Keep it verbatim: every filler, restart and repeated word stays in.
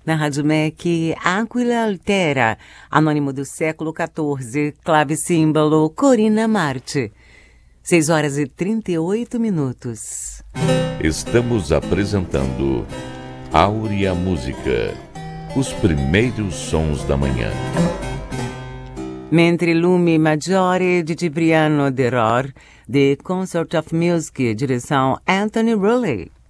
Na Rádio M E C, Aquila Altera, Anônimo do século quatorze, clavicímbalo Corina Marte. seis horas e trinta e oito minutos. Estamos apresentando Áurea Música, os primeiros sons da manhã. Mentre Lume Maggiore de Cipriano de Ror, The Consort of Music, direção Anthony Rowley.